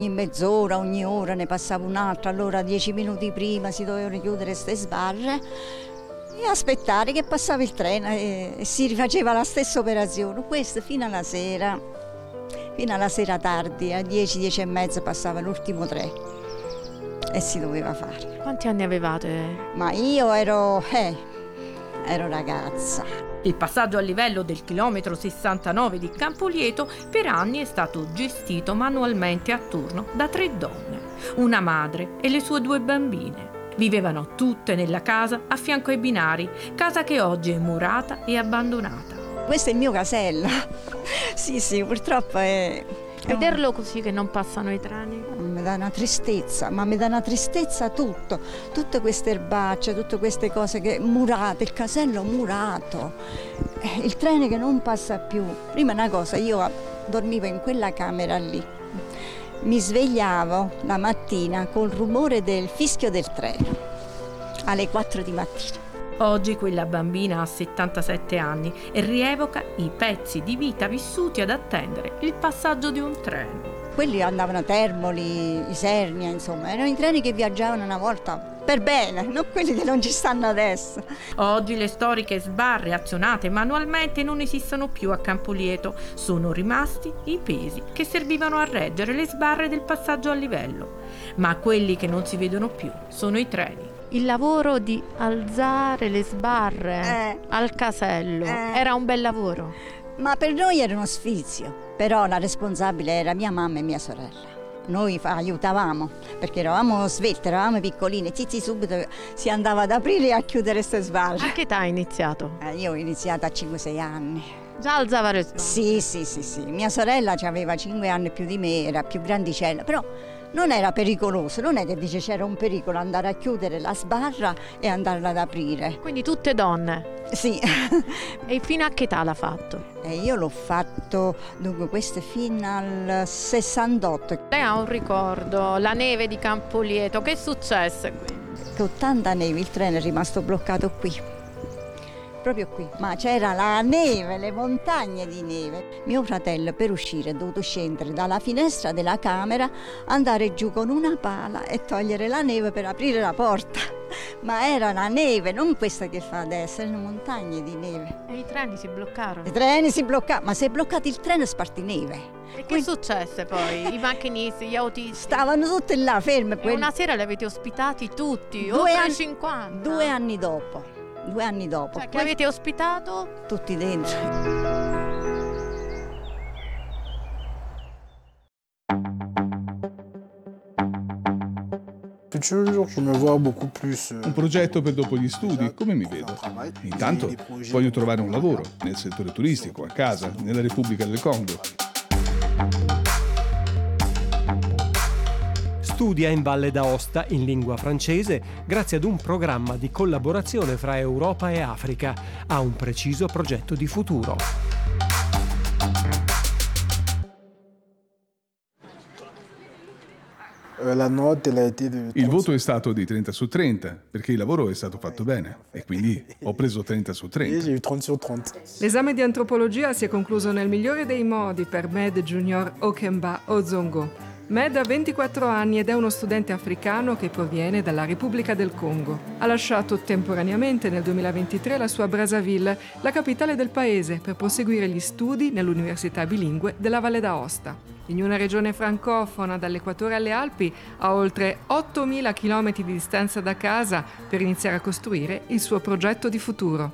In mezz'ora, ogni ora ne passava un'altra, allora 10 minuti prima si dovevano chiudere queste sbarre e aspettare che passava il treno e si rifaceva la stessa operazione. Questo fino alla sera tardi, a 10, 10 e mezza passava l'ultimo treno e si doveva fare. Quanti anni avevate? Ma io ero ragazza. Il passaggio a livello del chilometro 69 di Campolieto per anni è stato gestito manualmente a turno da 3 donne, una madre e le sue 2 bambine. Vivevano tutte nella casa a fianco ai binari, casa che oggi è murata e abbandonata. Questo è il mio casello. Sì, purtroppo è... Vederlo così che non passano i treni? Mi dà una tristezza, ma mi dà una tristezza tutto. Tutte queste erbacce, tutte queste cose che murate, il casello murato, il treno che non passa più. Prima una cosa, io dormivo in quella camera lì, mi svegliavo la mattina col rumore del fischio del treno, alle 4 di mattina. Oggi quella bambina ha 77 anni e rievoca i pezzi di vita vissuti ad attendere il passaggio di un treno. Quelli andavano a Termoli, Isernia, insomma, erano i treni che viaggiavano una volta per bene, non quelli che non ci stanno adesso. Oggi le storiche sbarre azionate manualmente non esistono più a Campolieto, sono rimasti i pesi che servivano a reggere le sbarre del passaggio a livello. Ma quelli che non si vedono più sono i treni. Il lavoro di alzare le sbarre al casello era un bel lavoro. Ma per noi era uno sfizio, però la responsabile era mia mamma e mia sorella. Noi aiutavamo perché eravamo svelte, eravamo piccoline, zitti subito si andava ad aprire e a chiudere queste sbarre. A che età hai iniziato? Io ho iniziato a 5-6 anni. Già alzava le sbarre? Sì. Mia sorella aveva 5 anni più di me, era più grandicella, però non era pericoloso, non è che dice c'era un pericolo andare a chiudere la sbarra e andarla ad aprire. Quindi tutte donne? Sì. E fino a che età l'ha fatto? Io l'ho fatto, dunque questo fino al 68. Lei ha un ricordo, la neve di Campolieto, che successe qui? Che 80 nevi, il treno è rimasto bloccato qui. Proprio qui, ma c'era la neve, le montagne di neve. Mio fratello per uscire è dovuto scendere dalla finestra della camera, andare giù con una pala e togliere la neve per aprire la porta. Ma era la neve, non questa che fa adesso, erano montagne di neve. E i treni si bloccarono? I treni si bloccavano, ma se è bloccato il treno sparti neve. E che successe poi? I macchinisti, gli autisti? Stavano tutti là fermi. E una sera li avete ospitati tutti, 2 oltre anni, 50? 2 anni dopo. 2 anni dopo. Cioè, che avete ospitato? Tutti dentro. Un progetto per dopo gli studi, come mi vedo? Intanto voglio trovare un lavoro nel settore turistico, a casa, nella Repubblica del Congo. Studia in Valle d'Aosta in lingua francese grazie ad un programma di collaborazione fra Europa e Africa. Ha un preciso progetto di futuro. Il voto è stato di 30 su 30 perché il lavoro è stato fatto bene e quindi ho preso 30 su 30. L'esame di antropologia si è concluso nel migliore dei modi per Med Junior Okemba Ozongo. Med ha 24 anni ed è uno studente africano che proviene dalla Repubblica del Congo. Ha lasciato temporaneamente nel 2023 la sua Brazzaville, la capitale del paese, per proseguire gli studi nell'Università bilingue della Valle d'Aosta. In una regione francofona, dall'Equatore alle Alpi, a oltre 8.000 km di distanza da casa, per iniziare a costruire il suo progetto di futuro.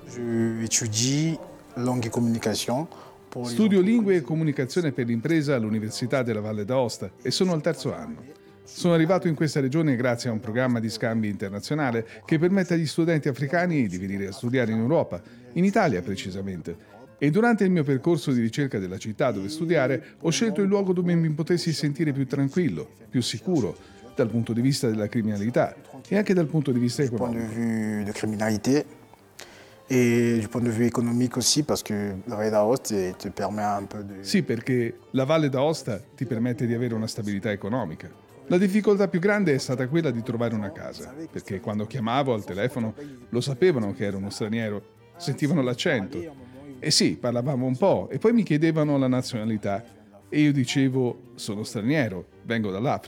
Studio lingue e comunicazione per l'impresa all'Università della Valle d'Aosta e sono al 3° anno. Sono arrivato in questa regione grazie a un programma di scambi internazionale che permette agli studenti africani di venire a studiare in Europa, in Italia precisamente. E durante il mio percorso di ricerca della città dove studiare ho scelto il luogo dove mi potessi sentire più tranquillo, più sicuro, dal punto di vista della criminalità e anche dal punto di vista economico. Et du point de vue économique aussi, parce que la Valle d'Aosta te permet un peu de... Sì, perché la Valle d'Aosta ti permette di avere una stabilità economica. La difficoltà più grande è stata quella di trovare una casa, perché quando chiamavo al telefono lo sapevano che ero uno straniero, sentivano l'accento. E sì, parlavamo un po' e poi mi chiedevano la nazionalità. E io dicevo: sono straniero, vengo dall'Africa.